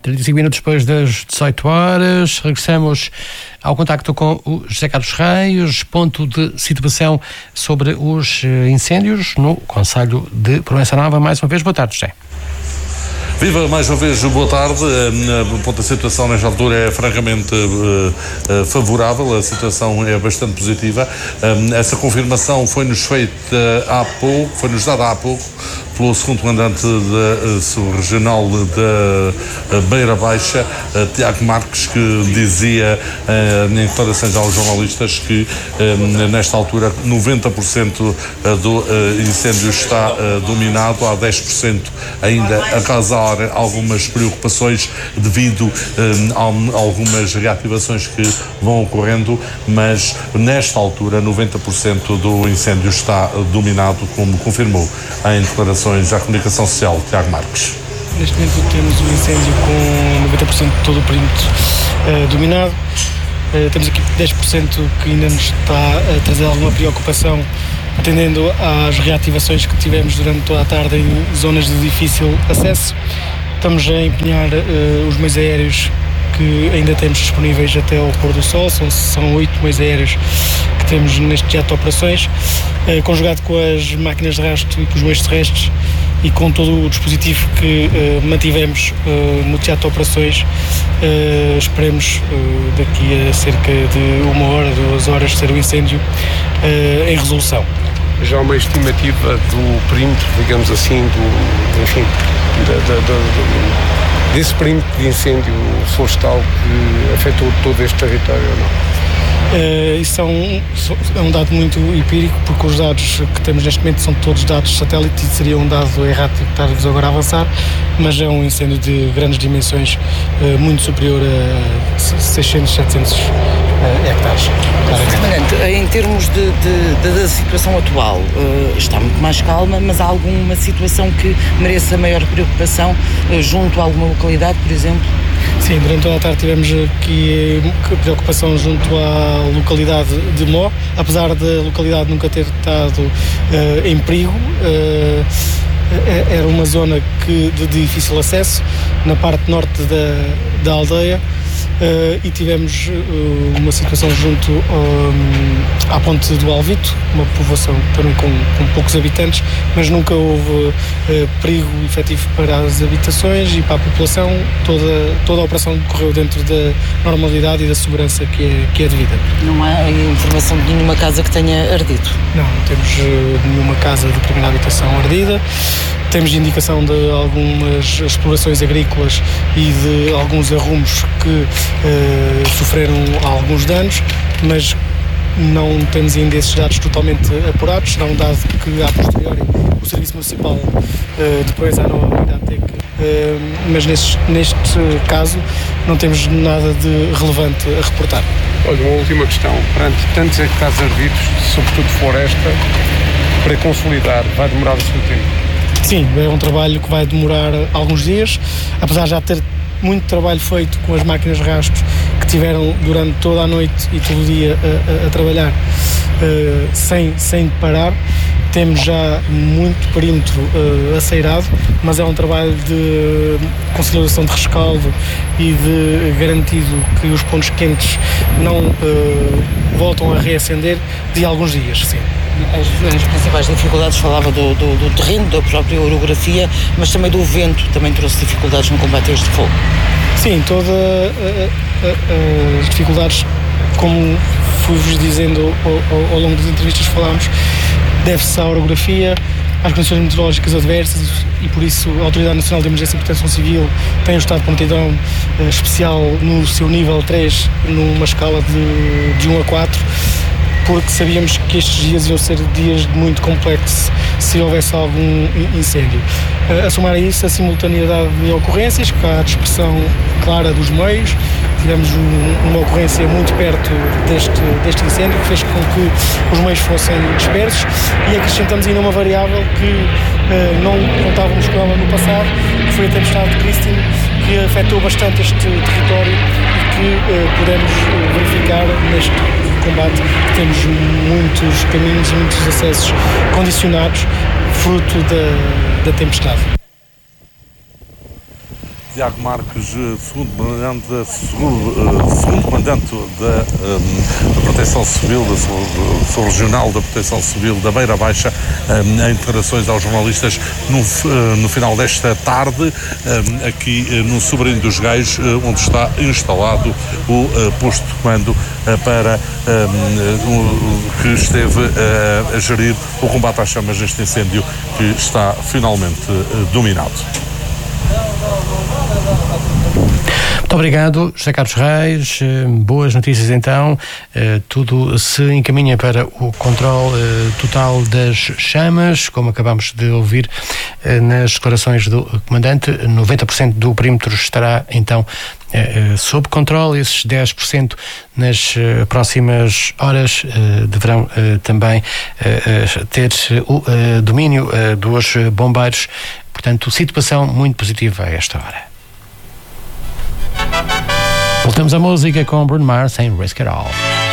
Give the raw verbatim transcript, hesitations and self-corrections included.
trinta e cinco minutos depois das dezoito horas, regressamos ao contacto com o José Carlos Reis, ponto de situação sobre os incêndios no concelho de Proença Nova. Mais uma vez, boa tarde, José. Viva, mais uma vez, boa tarde. O ponto de situação nesta altura é francamente uh, favorável, a situação é bastante positiva. Um, essa confirmação foi-nos feita há pouco, foi-nos dada há pouco pelo segundo comandante da uh, regional da uh, Beira Baixa, uh, Tiago Marques, que dizia uh, em declarações aos jornalistas que uh, nesta altura noventa por cento do uh, incêndio está uh, dominado, há dez por cento ainda a causar algumas preocupações devido um, a algumas reativações que vão ocorrendo, mas nesta altura noventa por cento do incêndio está dominado, como confirmou em declarações à comunicação social Tiago Marques. Neste momento temos o incêndio com noventa por cento de todo o perímetro uh, dominado. Uh, temos aqui dez por cento que ainda nos está a trazer alguma preocupação, atendendo às reativações que tivemos durante toda a tarde em zonas de difícil acesso. Estamos a empenhar uh, os meios aéreos que ainda temos disponíveis até ao pôr do sol. São, são oito meios aéreos que temos neste teatro de operações, uh, conjugado com as máquinas de rastro e com os meios terrestres e com todo o dispositivo que uh, mantivemos uh, no teatro de operações. Uh, esperemos uh, daqui a cerca de uma hora, duas horas, ter o incêndio uh, em resolução. Já uma estimativa do perímetro, digamos assim, do, enfim, da, da, da, desse perímetro de incêndio florestal que afetou todo este território ou não? Uh, isso é um, é um dado muito empírico, porque os dados que temos neste momento são todos dados satélite e seria um dado errático estar-vos agora a avançar, mas é um incêndio de grandes dimensões, uh, muito superior a seiscentos, setecentos uh, hectares. Comandante, em termos de, de, de, da situação atual, uh, está muito mais calma, mas há alguma situação que mereça maior preocupação uh, junto a alguma localidade, por exemplo? Sim, durante toda a tarde tivemos aqui preocupação junto à localidade de Mó, apesar da localidade nunca ter estado uh, em perigo. Uh, era uma zona que, de difícil acesso na parte norte da, da aldeia. Uh, e tivemos uh, uma situação junto um, à ponte do Alvito, uma povoação também com, com poucos habitantes, mas nunca houve uh, perigo efetivo para as habitações e para a população. Toda, toda a operação decorreu dentro da normalidade e da segurança que é, que é devida. Não há informação de nenhuma casa que tenha ardido? Não, não temos uh, nenhuma casa de primeira habitação ardida. Temos indicação de algumas explorações agrícolas e de alguns arrumos que uh, sofreram alguns danos, mas não temos ainda esses dados totalmente apurados. Será um dado que, a posteriori, o Serviço Municipal uh, de Proença Nova irá ter que... Uh, mas neste, neste caso não temos nada de relevante a reportar. Olha, uma última questão. Perante tantos hectares ardidos, sobretudo floresta, para consolidar, vai demorar o seu tempo? Sim, é um trabalho que vai demorar alguns dias, apesar de já ter muito trabalho feito com as máquinas de rastros que tiveram durante toda a noite e todo o dia a, a, a trabalhar uh, sem, sem parar. Temos já muito perímetro uh, aceirado, mas é um trabalho de consolidação de rescaldo e de garantido que os pontos quentes não uh, voltam a reacender de alguns dias, sim. As, as principais dificuldades, falava do, do, do terreno, da própria orografia, mas também do vento, também trouxe dificuldades no combate a este fogo. Sim, todas as dificuldades, como fui-vos dizendo ao, ao, ao longo das entrevistas que falámos, deve-se à orografia, às condições meteorológicas adversas, e por isso a Autoridade Nacional de Emergência e Proteção Civil tem um estado de prontidão uh, especial no seu nível três, numa escala de, de um a quatro, porque sabíamos que estes dias iam ser dias muito complexos se houvesse algum incêndio. A somar a isso a simultaneidade de ocorrências, com a dispersão clara dos meios, tivemos um, uma ocorrência muito perto deste, deste incêndio, que fez com que os meios fossem dispersos, e acrescentamos ainda uma variável que uh, não contávamos com ela no passado, que foi a tempestade de Christine, que afetou bastante este território e que uh, podemos verificar neste combate. Temos muitos caminhos e muitos acessos condicionados, fruto da, da tempestade. Tiago Marques, segundo comandante, segundo, segundo comandante da, da Proteção Civil, da Sou Regional da Proteção Civil da Beira Baixa, em declarações aos jornalistas no, no final desta tarde, aqui no Sobrinho dos Gais, onde está instalado o posto de comando para que esteve a gerir o combate às chamas neste incêndio que está finalmente dominado. Muito obrigado, José Carlos Reis. Boas notícias então. Tudo se encaminha para o controle total das chamas, como acabamos de ouvir nas declarações do comandante. noventa por cento do perímetro estará então sob controle. Esses dez por cento nas próximas horas deverão também ter o domínio dos bombeiros. Portanto, situação muito positiva a esta hora. Voltamos à música com Bruno Mars sem Risk It All.